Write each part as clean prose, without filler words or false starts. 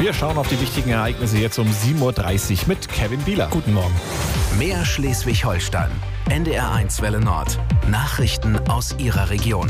Wir schauen auf die wichtigen Ereignisse jetzt um 7.30 Uhr mit Kevin Bieler. Guten Morgen. Mehr Schleswig-Holstein. NDR1 Welle Nord. Nachrichten aus Ihrer Region.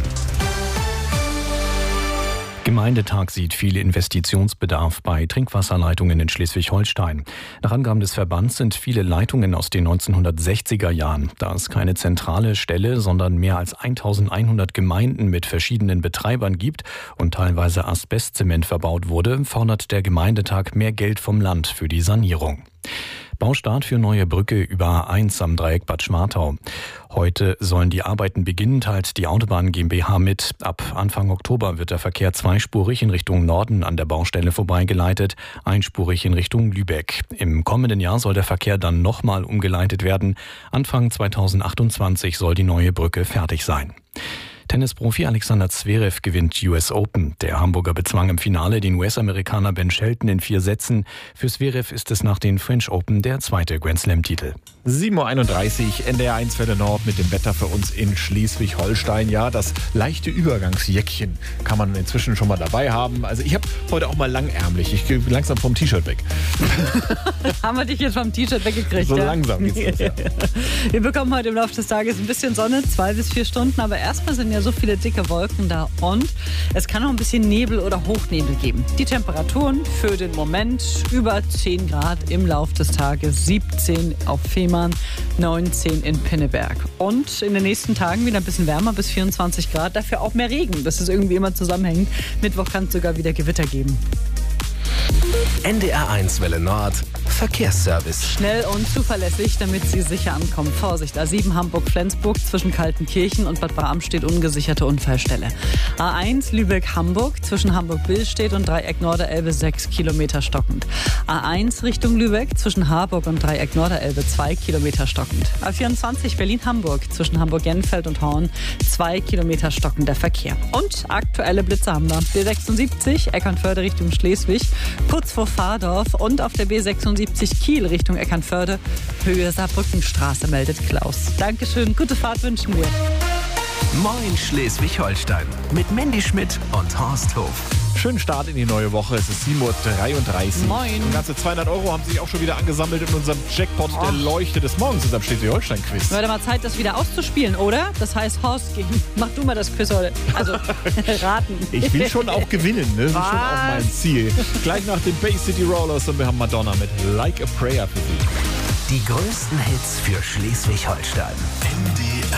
Gemeindetag sieht viel Investitionsbedarf bei Trinkwasserleitungen in Schleswig-Holstein. Nach Angaben des Verbands sind viele Leitungen aus den 1960er Jahren. Da es keine zentrale Stelle, sondern mehr als 1100 Gemeinden mit verschiedenen Betreibern gibt und teilweise Asbestzement verbaut wurde, fordert der Gemeindetag mehr Geld vom Land für die Sanierung. Baustart für neue Brücke über A1 am Dreieck Bad Schwartau. Heute sollen die Arbeiten beginnen, teilt die Autobahn GmbH mit. Ab Anfang Oktober wird der Verkehr zweispurig in Richtung Norden an der Baustelle vorbeigeleitet, einspurig in Richtung Lübeck. Im kommenden Jahr soll der Verkehr dann nochmal umgeleitet werden. Anfang 2028 soll die neue Brücke fertig sein. Tennisprofi Alexander Zverev gewinnt US Open. Der Hamburger bezwang im Finale den US-Amerikaner Ben Shelton in 4 Sätzen. Für Zverev ist es nach den French Open der zweite Grand-Slam-Titel. 7.31 Uhr, NDR1 Welle Nord mit dem Wetter für uns in Schleswig-Holstein. Ja, das leichte Übergangsjäckchen kann man inzwischen schon mal dabei haben. Also ich habe heute auch mal langärmlich. Ich gehe langsam vom T-Shirt weg. Haben wir dich jetzt vom T-Shirt weggekriegt? So ja? langsam geht's los, ja. Wir bekommen heute im Laufe des Tages ein bisschen Sonne, 2 bis 4 Stunden. Aber erstmal sind ja so viele dicke Wolken da und es kann auch ein bisschen Nebel oder Hochnebel geben. Die Temperaturen für den Moment über 10 Grad im Laufe des Tages, 17 auf Fehmarn, 19 in Pinneberg. Und in den nächsten Tagen wieder ein bisschen wärmer, bis 24 Grad, dafür auch mehr Regen. Das ist irgendwie immer zusammenhängend. Mittwoch kann es sogar wieder Gewitter geben. NDR1 Welle Nord. Verkehrsservice. Schnell und zuverlässig, damit Sie sicher ankommen. Vorsicht, A7 Hamburg-Flensburg zwischen Kaltenkirchen und Bad Bramstedt ungesicherte Unfallstelle. A1 Lübeck-Hamburg zwischen Hamburg-Billstedt und Dreieck Norderelbe 6 Kilometer stockend. A1 Richtung Lübeck zwischen Harburg und Dreieck Norderelbe 2 Kilometer stockend. A24 Berlin-Hamburg zwischen Hamburg-Jenfeld und Horn 2 Kilometer stockender Verkehr. Und aktuelle Blitze haben wir. B76 Eckernförde Richtung Schleswig, kurz vor Fahrdorf, und auf der B76 Kiel Richtung Eckernförde, Höhe Saarbrückenstraße, meldet Klaus. Dankeschön, gute Fahrt wünschen wir. Moin Schleswig-Holstein mit Mandy Schmidt und Horst Hof. Schönen Start in die neue Woche. Es ist 7.33 Uhr. Moin. Ganze 200 € haben sich auch schon wieder angesammelt in unserem Jackpot der Leuchte des Morgens, unserem Schleswig-Holstein-Quiz. Wird mal Zeit, das wieder auszuspielen, oder? Das heißt, Horst, mach du mal das Quiz heute. Also, raten. Ich will schon auch gewinnen, ne? Das ist schon auch mein Ziel. Gleich nach den Bay City Rollers und wir haben Madonna mit Like a Prayer für Sie. Die größten Hits für Schleswig-Holstein. NDR